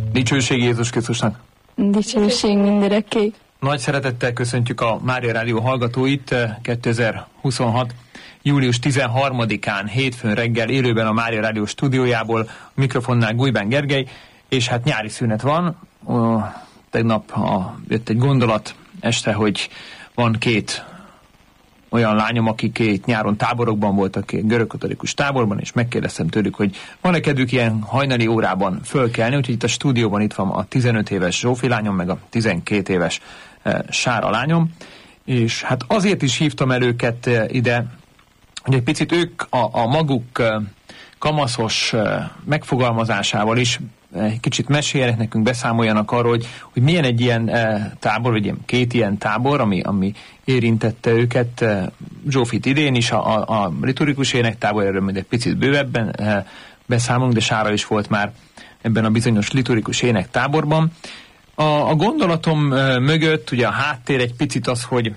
Dicsőség Jézus Krisztusnak! Dicsőség mindörökké! Nagy szeretettel köszöntjük a Mária Rádió hallgatóit 2026. július 13-án hétfőn reggel élőben a Mária Rádió stúdiójából, a mikrofonnál Gulyban Gergely, és hát nyári szünet van. Tegnap jött egy gondolat este, hogy van két olyan lányom, akik két nyáron táborokban voltak, görögkatolikus táborban, és megkérdeztem tőlük, hogy van-e kedvük ilyen hajnali órában fölkelni, úgyhogy itt a stúdióban itt van a 15 éves Zsófi lányom, meg a 12 éves Sára lányom, és hát azért is hívtam el őket ide, hogy egy picit ők a maguk kamaszos megfogalmazásával is egy kicsit meséljenek nekünk, beszámoljanak arról, hogy milyen egy ilyen tábor, vagy két ilyen tábor, ami érintette őket. Zsófit idén is, a liturgikus énektábor, erről majd egy picit bővebben beszámolunk, de Sára is volt már ebben a bizonyos liturgikus énektáborban. A gondolatom mögött, ugye a háttér egy picit az, hogy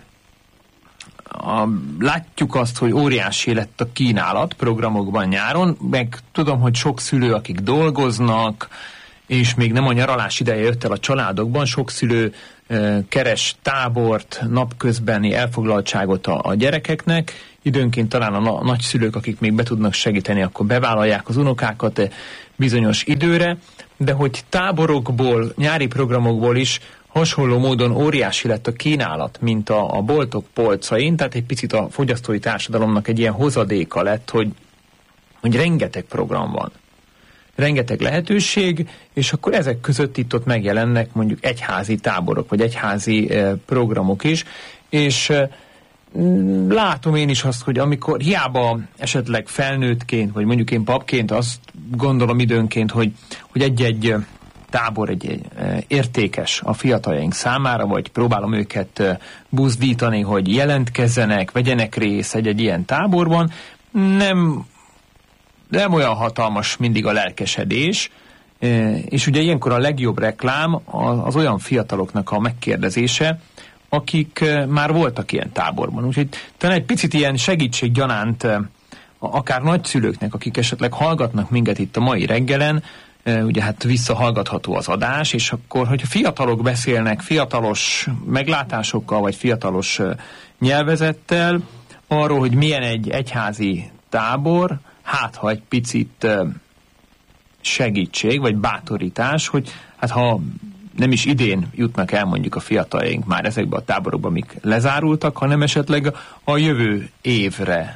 látjuk azt, hogy óriási lett a kínálat programokban nyáron, meg tudom, hogy sok szülő, akik dolgoznak, és még nem a nyaralás ideje jött el a családokban, sok szülő keres tábort, napközbeni elfoglaltságot a gyerekeknek, időnként talán a nagyszülők, akik még be tudnak segíteni, akkor bevállalják az unokákat bizonyos időre, de hogy táborokból, nyári programokból is hasonló módon óriási lett a kínálat, mint a boltok polcain, tehát egy picit a fogyasztói társadalomnak egy ilyen hozadéka lett, hogy rengeteg program van. Rengeteg lehetőség, és akkor ezek között itt-ott megjelennek mondjuk egyházi táborok, vagy egyházi programok is, és látom én is azt, hogy amikor hiába esetleg felnőttként, vagy mondjuk én papként azt gondolom időnként, hogy egy-egy tábor egy értékes a fiataljaink számára, vagy próbálom őket buzdítani, hogy jelentkezzenek, vegyenek részt egy ilyen táborban, nem olyan hatalmas mindig a lelkesedés, és ugye ilyenkor a legjobb reklám az olyan fiataloknak a megkérdezése, akik már voltak ilyen táborban. Úgyhogy talán egy picit ilyen segítséggyanánt akár nagyszülőknek, akik esetleg hallgatnak minket itt a mai reggelen, ugye hát visszahallgatható az adás, és akkor, hogyha fiatalok beszélnek fiatalos meglátásokkal, vagy fiatalos nyelvezettel arról, hogy milyen egy egyházi tábor, hát ha egy picit segítség, vagy bátorítás, hogy hát ha nem is idén jutnak el mondjuk a fiataljaink már ezekbe a táborokba, amik lezárultak, hanem esetleg a jövő évre,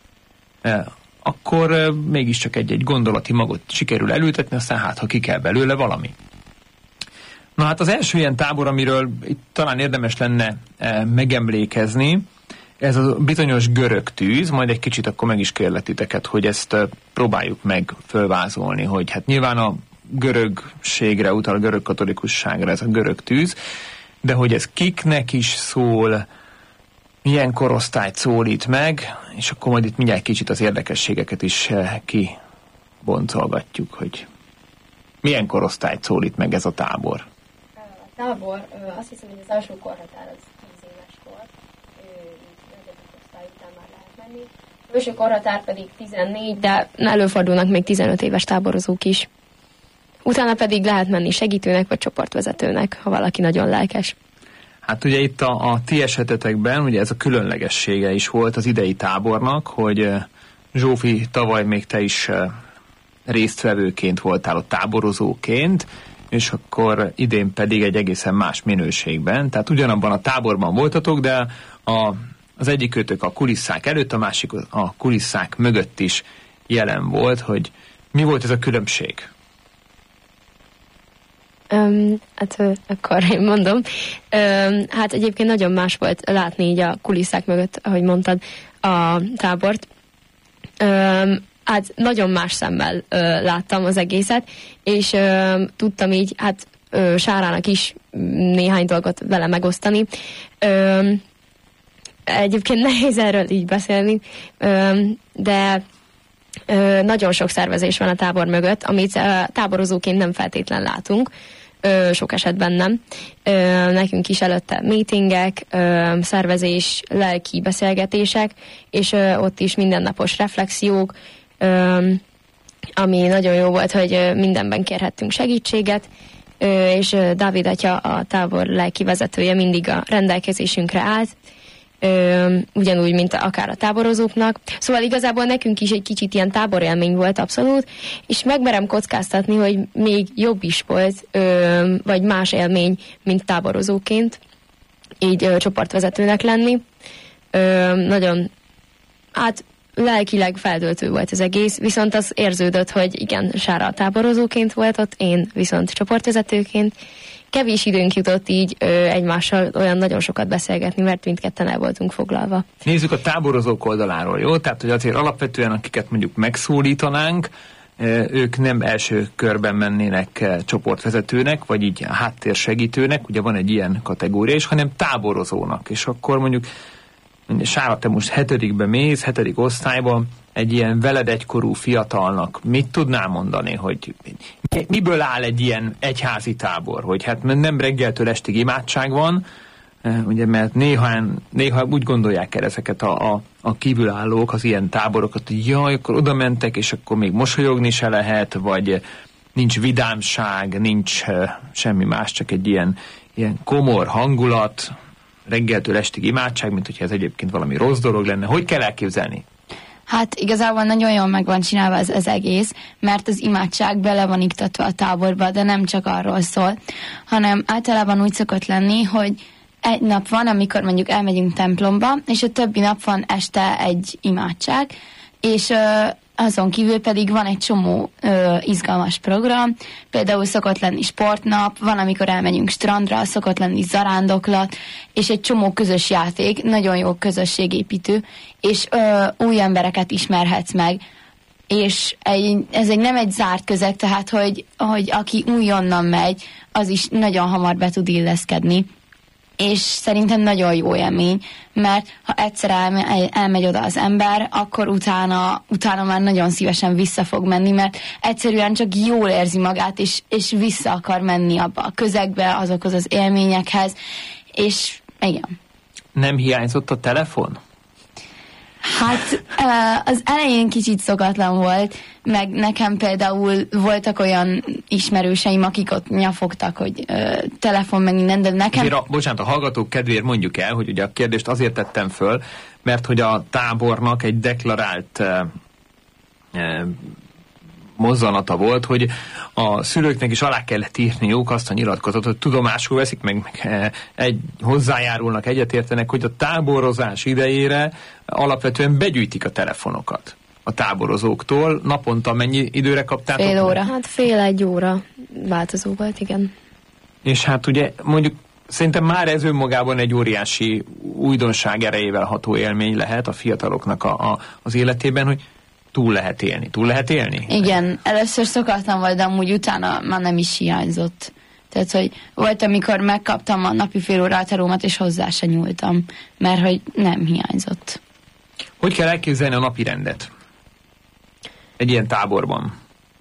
akkor mégiscsak egy gondolati magot sikerül elültetni, aztán hát, ha ki kell belőle valami. Na hát az első ilyen tábor, amiről itt talán érdemes lenne megemlékezni, ez a bizonyos görög tűz, majd egy kicsit akkor meg is kérlek titeket, hogy ezt próbáljuk meg fölvázolni, hogy hát nyilván a görögségre utal, a görög katolikusságra ez a görög tűz, de hogy ez kiknek is szól, milyen korosztályt szólít meg, és akkor majd itt mindjárt kicsit az érdekességeket is kiboncolgatjuk, hogy milyen korosztályt szólít meg ez a tábor. A tábor, azt hiszem, hogy az alsó korhatár az 10 éves kor, így korosztály után már lehet menni. A felső korhatár pedig 14, de előfordulnak még 15 éves táborozók is. Utána pedig lehet menni segítőnek vagy csoportvezetőnek, ha valaki nagyon lelkes. Hát ugye itt a ti esetetekben, ugye ez a különlegessége is volt az idei tábornak, hogy Zsófi, tavaly még te is résztvevőként voltál ott, táborozóként, és akkor idén pedig egy egészen más minőségben. Tehát ugyanabban a táborban voltatok, de az egyikőtök a kulisszák előtt, a másik a kulisszák mögött is jelen volt, hogy mi volt ez a különbség? Hát akkor én mondom. Hát egyébként nagyon más volt látni így a kulisszák mögött, ahogy mondtad, a tábort. Hát nagyon más szemmel láttam az egészet, és tudtam így, hát Sárának is néhány dolgot vele megosztani. Egyébként nehéz erről így beszélni, de nagyon sok szervezés van a tábor mögött, amit táborozóként nem feltétlen látunk, sok esetben nem. Nekünk is előtte meetingek, szervezés, lelki beszélgetések, és ott is mindennapos reflexiók, ami nagyon jó volt, hogy mindenben kérhettünk segítséget, és Dávid atya, a tábor lelkivezetője mindig a rendelkezésünkre állt, ugyanúgy, mint akár a táborozóknak. Szóval igazából nekünk is egy kicsit ilyen táborélmény volt abszolút, és megmerem kockáztatni, hogy még jobb is volt, vagy más élmény, mint táborozóként, így csoportvezetőnek lenni. Nagyon, hát lelkileg feldöltő volt az egész, viszont az érződött, hogy igen, Sára táborozóként volt ott, én viszont csoportvezetőként. Kevés időnk jutott így egymással olyan nagyon sokat beszélgetni, mert mindketten el voltunk foglalva. Nézzük a táborozók oldaláról, jó? Tehát, hogy azért alapvetően, akiket mondjuk megszólítanánk, ők nem első körben mennének csoportvezetőnek, vagy így háttérsegítőnek, ugye van egy ilyen kategória is, hanem táborozónak. És akkor mondjuk Sára, te most 7-be mész, 7. osztályban, egy ilyen veled egykorú fiatalnak mit tudnál mondani, hogy miből áll egy ilyen egyházi tábor? Hogy hát nem reggeltől estig imádság van, ugye, mert néha úgy gondolják el ezeket a kívülállók, az ilyen táborokat, hogy jaj, akkor oda mentek, és akkor még mosolyogni se lehet, vagy nincs vidámság, nincs semmi más, csak egy ilyen komor hangulat, reggeltől estig imádság, mint hogyha ez egyébként valami rossz dolog lenne. Hogy kell elképzelni? Hát igazából nagyon jól meg van csinálva ez az egész, mert az imádság bele van iktatva a táborba, de nem csak arról szól, hanem általában úgy szokott lenni, hogy egy nap van, amikor mondjuk elmegyünk templomba, és a többi nap van este egy imádság, és azon kívül pedig van egy csomó izgalmas program, például szokott lenni sportnap, van, amikor elmegyünk strandra, szokott lenni zarándoklat, és egy csomó közös játék, nagyon jó közösségépítő, és új embereket ismerhetsz meg, és ez nem egy zárt közeg, tehát, hogy aki újonnan megy, az is nagyon hamar be tud illeszkedni. És szerintem nagyon jó élmény, mert ha egyszer elmegy oda az ember, akkor utána már nagyon szívesen vissza fog menni, mert egyszerűen csak jól érzi magát, és vissza akar menni abba a közegbe, azokhoz az élményekhez, és igen. Nem hiányzott a telefon? Hát az elején kicsit szokatlan volt, meg nekem például voltak olyan ismerőseim, akik ott nyafogtak, hogy telefon meg minden, de nekem... Bocsánat, a hallgatók kedvéért mondjuk el, hogy ugye a kérdést azért tettem föl, mert hogy a tábornak egy deklarált mozzanata volt, hogy a szülőknek is alá kellett írniuk azt a nyilatkozatot, hogy tudomásul veszik, meg hozzájárulnak, egyetértenek, hogy a táborozás idejére alapvetően begyűjtik a telefonokat a táborozóktól. Naponta mennyi időre kaptátok? Fél óra. Hát fél-egy óra változó volt, igen. És hát ugye mondjuk szerintem már ez önmagában egy óriási újdonság erejével ható élmény lehet a fiataloknak az életében, hogy túl lehet élni? Igen, először szokatlan volt, de amúgy utána már nem is hiányzott. Tehát, hogy volt, amikor megkaptam a napi fél óráterómat, és hozzá se nyúltam, mert hogy nem hiányzott. Hogy kell elképzelni a napi rendet egy ilyen táborban?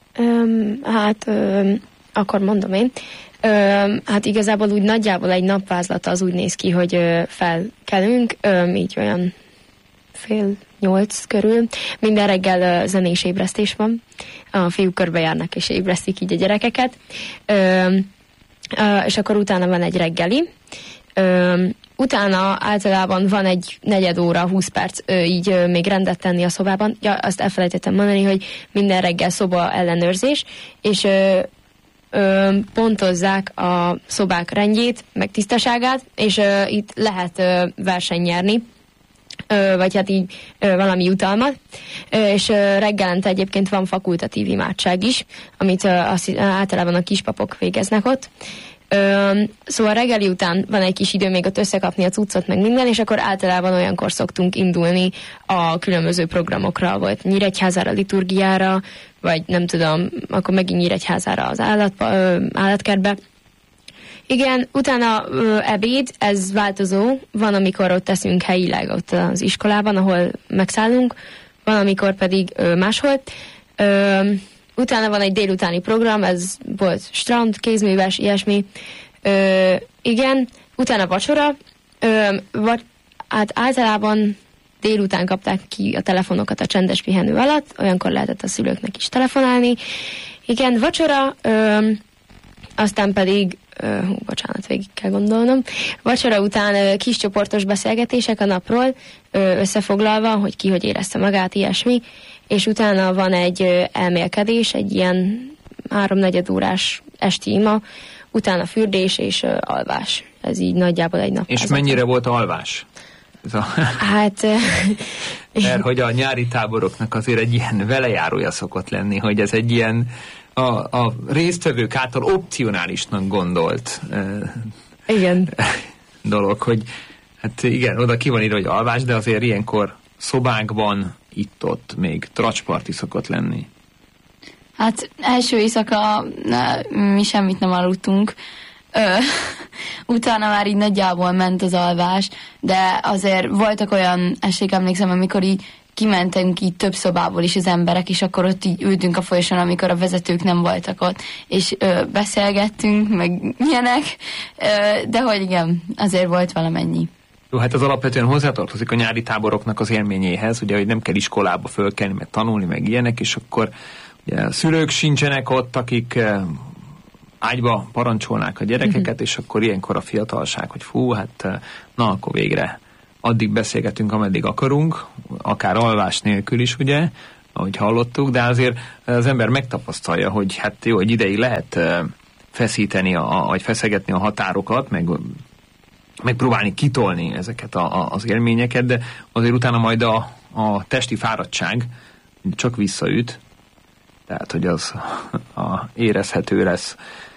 Akkor mondom én. Hát igazából úgy nagyjából egy napvázlata az úgy néz ki, hogy felkelünk, így olyan 7:30 körül. Minden reggel zenés ébresztés van. A fiúk körbejárnak és ébresztik így a gyerekeket. És akkor utána van egy reggeli. Utána általában van egy 4 óra, 20 perc így még rendet tenni a szobában. Ja, azt elfelejtettem mondani, hogy minden reggel szoba ellenőrzés, és pontozzák a szobák rendjét, meg tisztaságát, és itt lehet verseny nyerni, vagy hát így valami jutalmat, és reggelente egyébként van fakultatív imádság is, amit általában a kispapok végeznek ott. Szóval reggeli után van egy kis idő még ott összekapni a cuccot, meg minden, és akkor általában olyankor szoktunk indulni a különböző programokra, volt Nyíregyházára, liturgiára, vagy nem tudom, akkor megint Nyíregyházára az állatkertbe. Igen, utána ebéd, ez változó, van, amikor ott teszünk helyileg ott az iskolában, ahol megszállunk, van, amikor pedig máshol. Utána van egy délutáni program, ez volt strand, kézműves, ilyesmi. Igen, utána vacsora, hát általában délután kapták ki a telefonokat a csendes pihenő alatt, olyankor lehetett a szülőknek is telefonálni. Igen, vacsora, aztán pedig, bocsánat, végig kell gondolnom, vacsora után kis csoportos beszélgetések a napról, összefoglalva, hogy ki hogy érezte magát, ilyesmi, és utána van egy elmélkedés, egy ilyen 3-4 órás esti ima, utána fürdés és alvás. Ez így nagyjából egy nap. És mennyire volt alvás? Hát... Mert hogy a nyári táboroknak azért egy ilyen velejárója szokott lenni, hogy ez egy ilyen a résztvevők által opcionálisnak gondolt igen. dolog, hogy hát igen, oda ki van írva, hogy alvás, de azért ilyenkor szobákban itt-ott még tracsparti szokott lenni. Hát első éjszaka mi semmit nem aludtunk. Utána már így nagyjából ment az alvás, de azért voltak olyan esélyek, emlékszem, amikor így kimentünk így több szobából is az emberek, és akkor ott így ültünk a folyosón, amikor a vezetők nem voltak ott, és beszélgettünk, meg ilyenek, de hogy igen, azért volt valamennyi. Jó, hát az alapvetően hozzátartozik a nyári táboroknak az élményéhez, ugye, hogy nem kell iskolába fölkelni, meg tanulni, meg ilyenek, és akkor ugye, a szülők sincsenek ott, akik ágyba parancsolnák a gyerekeket, és akkor ilyenkor a fiatalság, hogy fú, hát na, akkor végre addig beszélgetünk, ameddig akarunk, akár alvás nélkül is, ugye, ahogy hallottuk, de azért az ember megtapasztalja, hogy hát jó, egy ideig lehet feszíteni, vagy feszegetni a határokat, meg megpróbálni kitolni ezeket az élményeket, de azért utána majd a testi fáradtság csak visszaüt, tehát, hogy az érezhető lesz.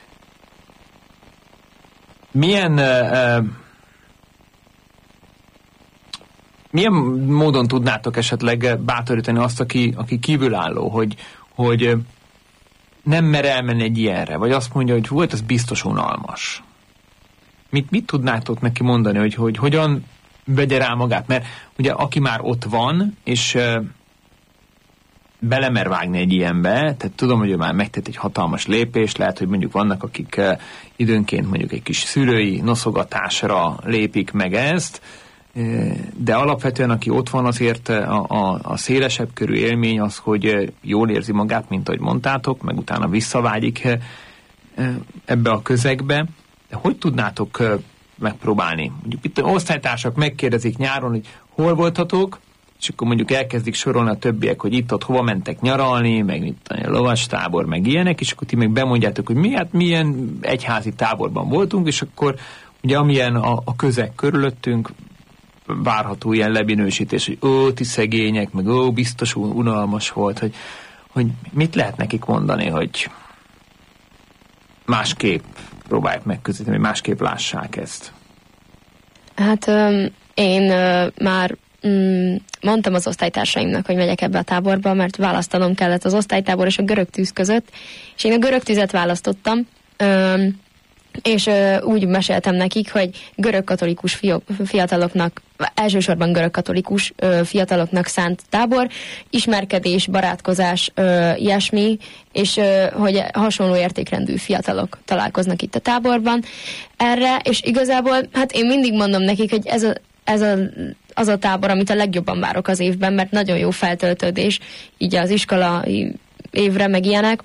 Milyen módon tudnátok esetleg bátorítani azt, aki kívülálló, hogy nem mer elmenni egy ilyenre, vagy azt mondja, hogy volt, ez biztos unalmas. Mit tudnátok neki mondani, hogy hogyan vegye rá magát? Mert ugye aki már ott van, és belemer vágni egy ilyenbe, tehát tudom, hogy ő már megtett egy hatalmas lépést, lehet, hogy mondjuk vannak, akik időnként mondjuk egy kis szülői noszogatásra lépik meg ezt, de alapvetően aki ott van, azért a szélesebb körű élmény az, hogy jól érzi magát, mint ahogy mondtátok, meg utána visszavágyik ebbe a közegbe. De hogy tudnátok megpróbálni? Mondjuk itt osztálytársak megkérdezik nyáron, hogy hol voltatok, és akkor mondjuk elkezdik sorolni a többiek, hogy itt-ott hova mentek nyaralni, meg itt a lovastábor, meg ilyenek, és akkor ti meg bemondjátok, hogy milyen egyházi táborban voltunk, és akkor ugye amilyen a közeg körülöttünk, várható ilyen lebinősítés, hogy ti szegények, meg biztos unalmas volt, hogy mit lehet nekik mondani, hogy másképp próbálják megközelíteni, hogy másképp lássák ezt. Hát én már mondtam az osztálytársaimnak, hogy megyek ebbe a táborba, mert választanom kellett az osztálytábor és a görög tűz között, és én a görög tüzet választottam, és úgy meséltem nekik, hogy görögkatolikus fiataloknak, elsősorban görögkatolikus fiataloknak szánt tábor, ismerkedés, barátkozás, ilyesmi, és hogy hasonló értékrendű fiatalok találkoznak itt a táborban erre, és igazából, hát én mindig mondom nekik, hogy ez az a tábor, amit a legjobban várok az évben, mert nagyon jó feltöltődés, így az iskolai évre, meg ilyenek.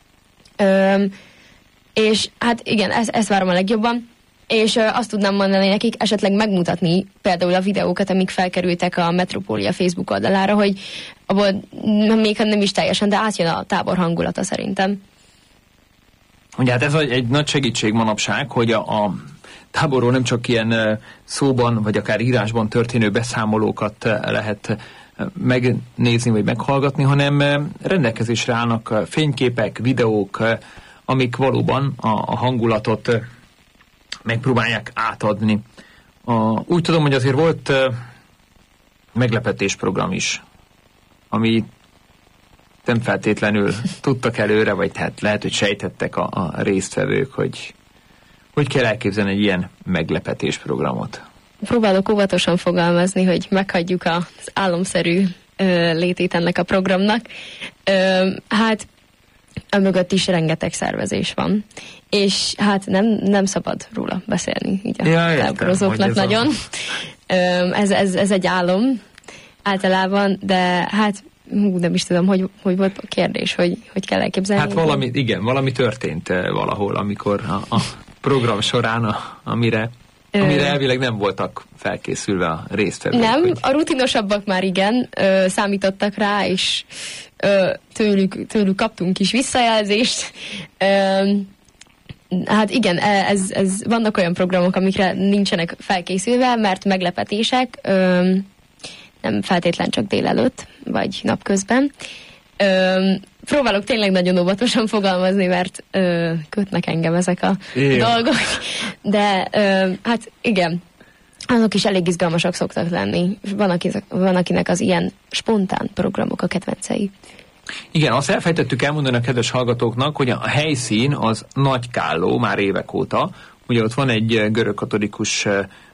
És hát igen, ezt várom a legjobban, és azt tudnám mondani nekik, esetleg megmutatni például a videókat, amik felkerültek a Metropólia Facebook oldalára, hogy abból még nem is teljesen, de átjön a tábor hangulata szerintem. Ugye hát ez egy nagy segítség manapság, hogy a táborról nem csak ilyen szóban, vagy akár írásban történő beszámolókat lehet megnézni, vagy meghallgatni, hanem rendelkezésre állnak fényképek, videók, amik valóban a hangulatot megpróbálják átadni. Úgy tudom, hogy azért volt meglepetésprogram is, ami nem feltétlenül tudtak előre, vagy tehát lehet, hogy sejtettek a résztvevők, hogy kell elképzelni egy ilyen meglepetésprogramot. Próbálok óvatosan fogalmazni, hogy meghagyjuk az álomszerű létét ennek a programnak. Hát mögött is rengeteg szervezés van. És hát nem szabad róla beszélni így a táborozóknak nagyon. Ez egy álom általában, de hát nem is tudom, hogy volt a kérdés, hogy kell elképzelni. Hát valami történt valahol, amikor a program során, amire elvileg nem voltak felkészülve a résztvevők. Nem, a rutinosabbak már igen, számítottak rá, és tőlük kaptunk is visszajelzést. Hát igen, vannak olyan programok, amikre nincsenek felkészülve, mert meglepetések, nem feltétlen csak délelőtt, vagy napközben. Próbálok tényleg nagyon óvatosan fogalmazni, mert kötnek engem ezek a dolgok. De hát igen, azok is elég izgalmasak szoktak lenni. Van akinek az ilyen spontán programok a kedvencei. Igen, azt elfejtettük elmondani a kedves hallgatóknak, hogy a helyszín az Nagykálló már évek óta. Ugye ott van egy görögkatolikus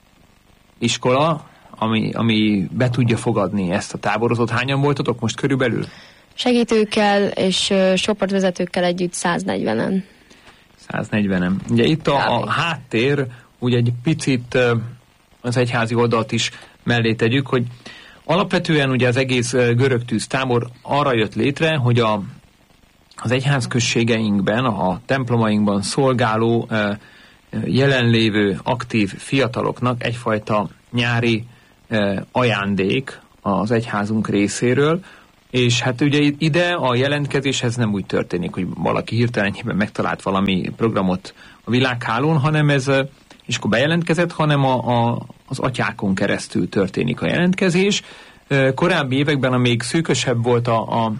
iskola, ami be tudja fogadni ezt a táborozót. Hányan voltatok most körülbelül? Segítőkkel és csoportvezetőkkel együtt 140-en. 140-en. Ugye itt a háttér, ugye egy picit az egyházi oldalt is mellé tegyük, hogy alapvetően ugye az egész görögtűz tábor arra jött létre, hogy az egyházközségeinkben, a templomainkban szolgáló, jelenlévő, aktív fiataloknak egyfajta nyári ajándék az egyházunk részéről, és hát ugye ide a jelentkezéshez nem úgy történik, hogy valaki hirtelenjében megtalált valami programot a világhálón, hanem és akkor bejelentkezett, hanem az atyákon keresztül történik a jelentkezés. Korábbi években, amíg szűkösebb volt a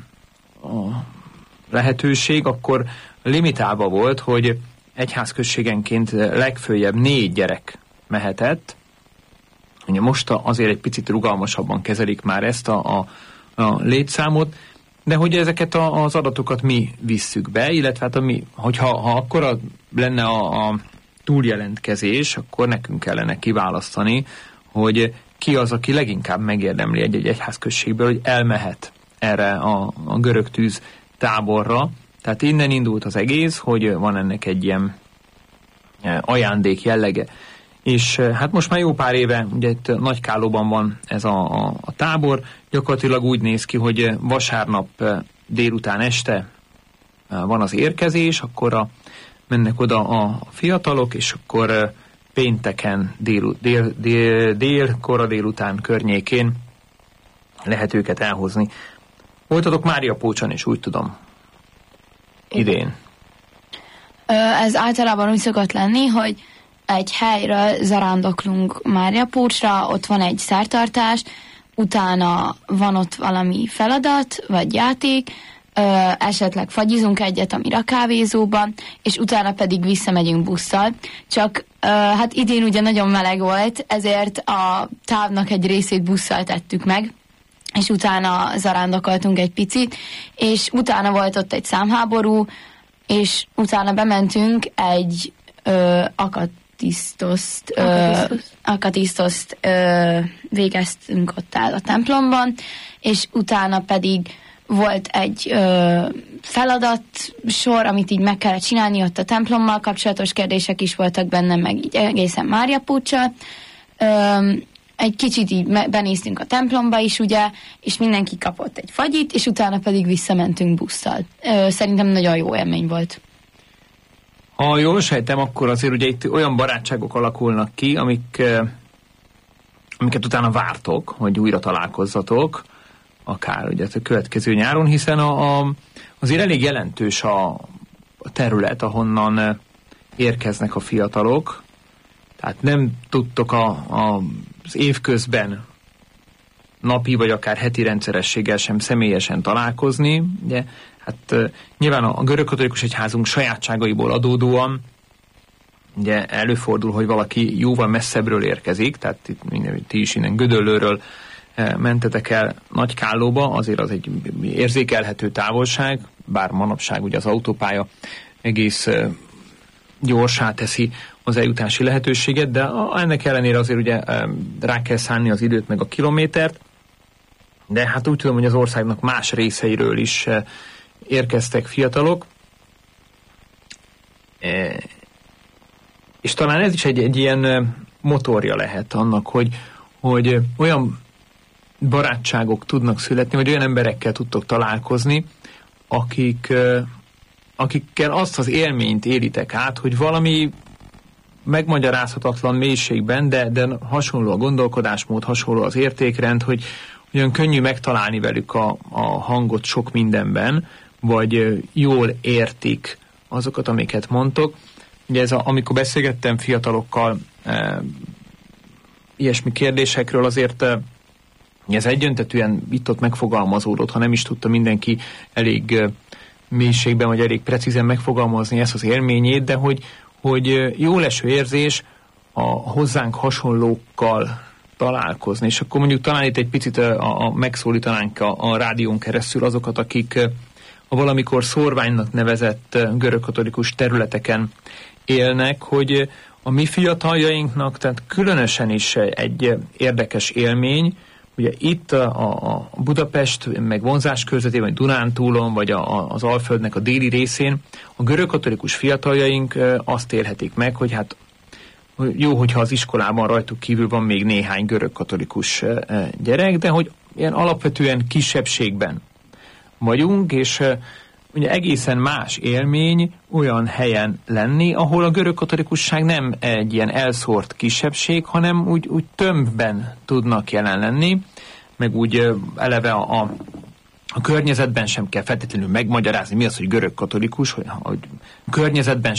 lehetőség, akkor limitálva volt, hogy egyházközségenként legföljebb 4 gyerek mehetett. Ugye most azért egy picit rugalmasabban kezelik már ezt a létszámot, de hogy ezeket az adatokat mi visszük be, illetve hát hogyha akkora lenne a túljelentkezés, akkor nekünk kellene kiválasztani, hogy ki az, aki leginkább megérdemli egy egyházközségből, hogy elmehet erre a görögtűz táborra. Tehát innen indult az egész, hogy van ennek egy ilyen ajándék jellege. És hát most már jó pár éve, ugye itt Nagykállóban van ez a tábor, gyakorlatilag úgy néz ki, hogy vasárnap délután este van az érkezés, akkor mennek oda a fiatalok, és akkor pénteken kora délután környékén lehet őket elhozni. Voltatok Máriapócson is, úgy tudom, idén. Ez általában úgy szokott lenni, hogy egy helyről zarándoklunk Máriapócsra, ott van egy szertartás, utána van ott valami feladat, vagy játék, esetleg fagyizunk egyet a Mira kávézóban, és utána pedig visszamegyünk busszal. Csak hát idén ugye nagyon meleg volt, ezért a távnak egy részét busszal tettük meg, és utána zarándokoltunk egy picit, és utána volt ott egy számháború, és utána bementünk egy akatisztoszt végeztünk ott a templomban, és utána pedig volt egy feladat sor, amit így meg kellett csinálni, ott a templommal kapcsolatos kérdések is voltak benne, meg így egészen Máriapóccsal. Egy kicsit így benéztünk a templomba is, ugye, és mindenki kapott egy fagyit, és utána pedig visszamentünk busszal. Szerintem nagyon jó élmény volt. Ha jól sejtem, akkor azért ugye itt olyan barátságok alakulnak ki, amiket utána vártok, hogy újra találkozzatok, akár ugye a következő nyáron, hiszen azért elég jelentős a terület, ahonnan érkeznek a fiatalok. Tehát nem tudtok az évközben napi vagy akár heti rendszerességgel sem személyesen találkozni. Ugye, hát nyilván a görögkatolikus egyházunk sajátságaiból adódóan ugye előfordul, hogy valaki jóval messzebbről érkezik, tehát ti is innen Gödöllőről mentetek el Nagykállóba, azért az egy érzékelhető távolság, bár manapság ugye az autópálya egész gyorsá teszi az eljutási lehetőséget, de ennek ellenére azért ugye rá kell szánni az időt meg a kilométert, de hát úgy tudom, hogy az országnak más részeiről is érkeztek fiatalok, és talán ez is egy ilyen motorja lehet annak, hogy olyan barátságok tudnak születni, vagy olyan emberekkel tudtok találkozni, akikkel azt az élményt élitek át, hogy valami megmagyarázhatatlan mélységben, de hasonló a gondolkodásmód, hasonló az értékrend, hogy olyan könnyű megtalálni velük a hangot sok mindenben, vagy jól értik azokat, amiket mondtok. Ugye amikor beszélgettem fiatalokkal ilyesmi kérdésekről, azért ez egyöntetűen itt-ott megfogalmazódott, ha nem is tudta mindenki elég mélységben, vagy elég precízen megfogalmazni ezt az élményét, de hogy jó leső érzés a hozzánk hasonlókkal találkozni. És akkor mondjuk talán itt egy picit megszólítanánk a rádión keresztül azokat, akik a valamikor szórványnak nevezett görögkatolikus területeken élnek, hogy a mi fiataljainknak, tehát különösen is egy érdekes élmény, ugye itt a Budapest, meg vonzás körzetében, vagy Dunántúlon, vagy az Alföldnek a déli részén a görögkatolikus fiataljaink azt élhetik meg, hogy hát jó, hogyha az iskolában rajtuk kívül van még néhány görögkatolikus gyerek, de hogy ilyen alapvetően kisebbségben vagyunk, és ugye egészen más élmény olyan helyen lenni, ahol a görögkatolikusság nem egy ilyen elszórt kisebbség, hanem úgy tömbben tudnak jelen lenni, meg úgy eleve a környezetben sem kell feltétlenül megmagyarázni, mi az, hogy görögkatolikus, hogy a környezetben